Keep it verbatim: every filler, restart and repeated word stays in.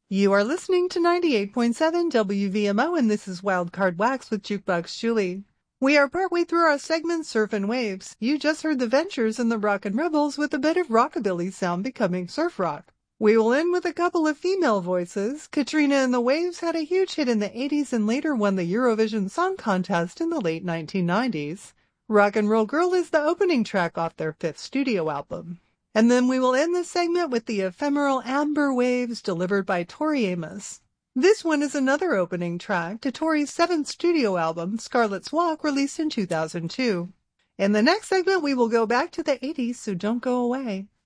You are listening to ninety-eight point seven W V M O, and this is Wildcard Wax with Jukebox Julie. We are partway through our segment Surf and Waves. You just heard the Ventures and the Rockin' Rebels with a bit of rockabilly sound becoming surf rock. We will end with a couple of female voices. Katrina and the Waves had a huge hit in the eighties and later won the Eurovision Song Contest in the late nineteen nineties. Rock and Roll Girl is the opening track off their fifth studio album. And then we will end this segment with the ephemeral Amber Waves delivered by Tori Amos. This one is another opening track to Tori's seventh studio album, Scarlet's Walk, released in two thousand two. In the next segment, we will go back to the eighties, so don't go away.